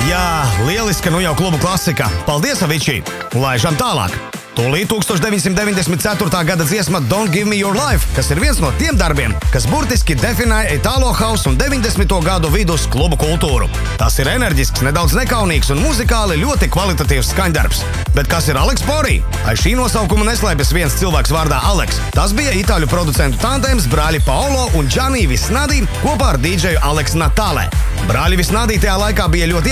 Jā, lieliska, nu jau klubu klasika. Paldies, Avičī! Laižam tālāk! Tūlīt 1994. gada dziesma Don't Give Me Your Life, kas ir viens no tiem darbiem, kas burtiski definēja Itālo house un 90. gadu vidus klubu kultūru. Tas ir enerģisks, nedaudz nekaunīgs un muzikāli ļoti kvalitatīvs skaņdarbs. Bet kas ir Alex Pori? Aiz šī nosaukuma neslēpjas viens cilvēks vārdā Alex. Tas bija itāļu producentu tandēms brāļi Paolo un Gianni Visnadi kopā ar dīdžeju Alex Natale. Brāļi Visnadi tajā laikā bija ļoti